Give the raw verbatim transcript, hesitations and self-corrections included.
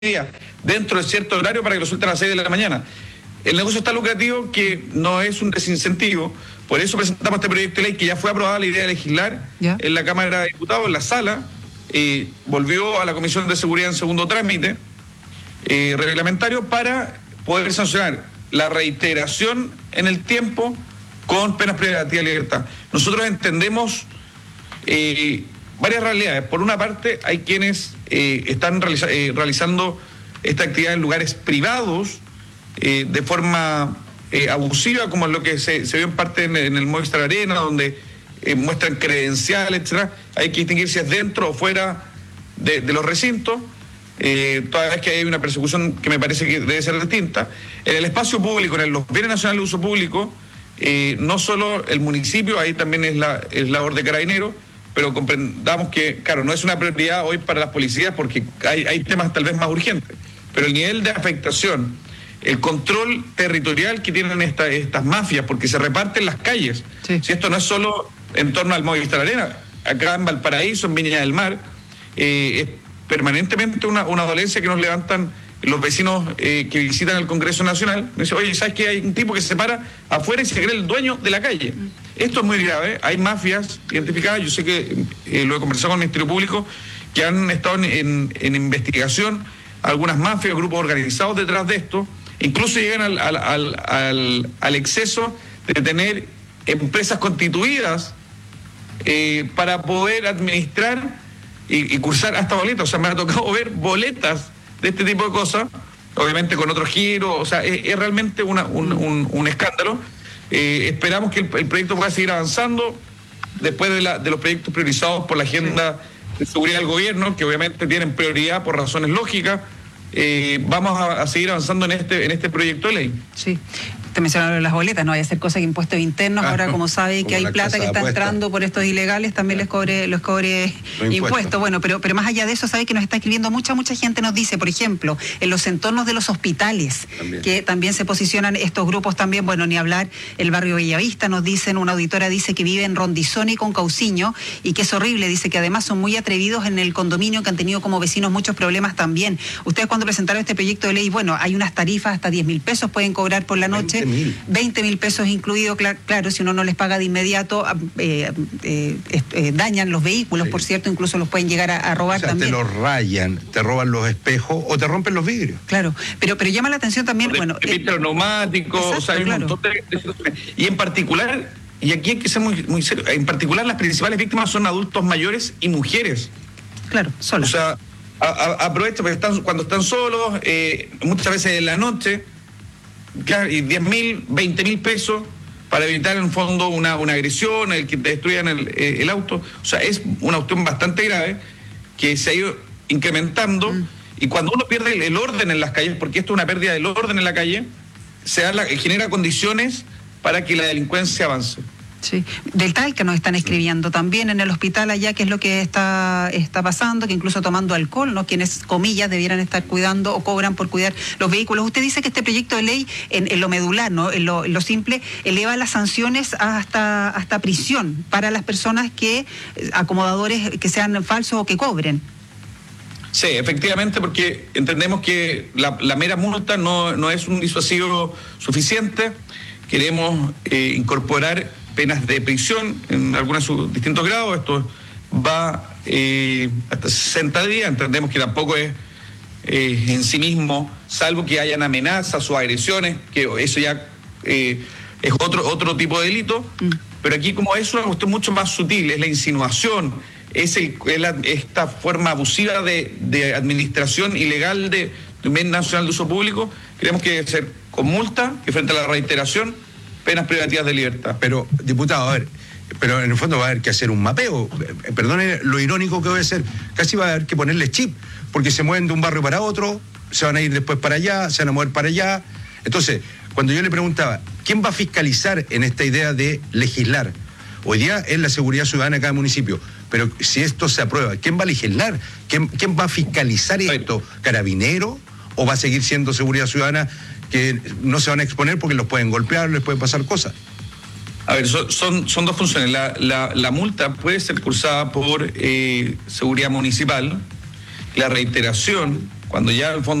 día, dentro de cierto horario para que lo suelten a las seis de la mañana. El negocio es tan lucrativo que no es un desincentivo. Por eso presentamos este proyecto de ley que ya fue aprobada la idea de legislar ¿Ya? en la Cámara de Diputados, en la sala, eh, volvió a la Comisión de Seguridad en segundo trámite eh, reglamentario para poder sancionar la reiteración en el tiempo con penas privativas de libertad. Nosotros entendemos eh, varias realidades. Por una parte, hay quienes eh, están realiza, eh, realizando esta actividad en lugares privados eh, de forma eh, abusiva, como es lo que se, se vio en parte en, en el Movistar Arena, donde eh, muestran credenciales, etcétera. Hay que distinguir si es dentro o fuera de, de los recintos, eh, toda vez que hay una persecución que me parece que debe ser distinta. En el espacio público, en los bienes nacionales de uso público, eh, no solo el municipio, ahí también es la es labor de Carabineros, pero comprendamos que, claro, no es una prioridad hoy para las policías porque hay, hay temas tal vez más urgentes, pero el nivel de afectación, el control territorial que tienen esta, estas mafias, porque se reparten las calles, sí. Si esto no es solo en torno al Movistar Arena, acá en Valparaíso, en Viña del Mar, eh, es permanentemente una, una dolencia que nos levantan los vecinos eh, que visitan el Congreso Nacional. Me dice, oye, ¿sabes que hay un tipo que se para afuera y se cree el dueño de la calle? Esto es muy grave. Hay mafias identificadas. Yo sé que eh, lo he conversado con el Ministerio Público, que han estado en, en, en investigación algunas mafias, grupos organizados detrás de esto. Incluso llegan al, al, al, al, al exceso de tener empresas constituidas eh, para poder administrar y, y cursar hasta boletas. O sea, me ha tocado ver boletas de este tipo de cosas, obviamente con otro giro. O sea, es, es realmente una, un, un, un escándalo. Eh, esperamos que el, el proyecto pueda seguir avanzando después de, la, de los proyectos priorizados por la agenda de seguridad del gobierno, que obviamente tienen prioridad por razones lógicas. Eh, vamos a, a seguir avanzando en este en este proyecto de ley. Sí. Te mencionaron las boletas, no vaya a hacer cosas de impuestos internos, ah, ahora como sabe que hay plata que está entrando por estos ilegales, también les cobre, les cobre impuestos. Bueno, pero, pero más allá de eso, sabe que nos está escribiendo mucha, mucha gente nos dice, por ejemplo, en los entornos de los hospitales, también. que también se posicionan estos grupos también, bueno, ni hablar, el barrio Bellavista nos dicen, una auditora dice que vive en Rondizón y con Cauciño, y que es horrible, dice que además son muy atrevidos en el condominio, que han tenido como vecinos muchos problemas también. Ustedes cuando presentaron este proyecto de ley, bueno, hay unas tarifas hasta diez mil pesos, pueden cobrar por la noche. veinte mil pesos incluido, claro, claro, si uno no les paga de inmediato, eh, eh, eh, dañan los vehículos, sí. Por cierto, incluso los pueden llegar a, a robar, o sea, también. Te los rayan, te roban los espejos o te rompen los vidrios. Claro, pero pero llama la atención también, de, bueno... De eh, neumáticos, o sea, hay claro. un montón de... Y en particular, y aquí hay que ser muy, muy serio, en particular las principales víctimas son adultos mayores y mujeres. Claro, solas. O sea, a, a, aprovecha porque están, cuando están solos, eh, muchas veces en la noche... y diez mil, veinte mil pesos para evitar en el fondo una, una agresión, el que te destruyan el, el auto. O sea, es una cuestión bastante grave que se ha ido incrementando, mm. y cuando uno pierde el, el orden en las calles, porque esto es una pérdida del orden en la calle, se da la, genera condiciones para que la delincuencia avance. Sí, del Talca nos están escribiendo también en el hospital allá, que es lo que está, está pasando, que incluso tomando alcohol, ¿no? Quienes, comillas, debieran estar cuidando o cobran por cuidar los vehículos. Usted dice que este proyecto de ley, en, en lo medular, ¿no? En lo, en lo simple, eleva las sanciones hasta, hasta prisión para las personas que, acomodadores que sean falsos o que cobren. Sí, efectivamente, porque entendemos que la, la mera multa no, no es un disuasivo suficiente. Queremos eh, incorporar penas de prisión en algunos distintos grados. Esto va eh, hasta sesenta días. Entendemos que tampoco es eh, en sí mismo, salvo que hayan amenazas o agresiones, que eso ya eh, es otro otro tipo de delito. Mm. Pero aquí, como es una cuestión mucho más sutil, es la insinuación, es, el, es la, esta forma abusiva de, de administración ilegal de, de un bien nacional de uso público, creemos que debe ser con multa, que frente a la reiteración, penas privativas de libertad. Pero, diputado, a ver, pero en el fondo va a haber que hacer un mapeo. Perdone lo irónico que voy a ser, casi va a haber que ponerle chip, porque se mueven de un barrio para otro, se van a ir después para allá, se van a mover para allá. Entonces, cuando yo le preguntaba, ¿quién va a fiscalizar en esta idea de legislar? Hoy día es la seguridad ciudadana de cada municipio, pero si esto se aprueba, ¿quién va a legislar? ¿Quién, quién va a fiscalizar esto? ¿Carabinero? ¿O va a seguir siendo seguridad ciudadana que no se van a exponer porque los pueden golpear, les pueden pasar cosas? A ver, son, son, son dos funciones. La, la, la multa puede ser cursada por eh, seguridad municipal. La reiteración cuando ya en el fondo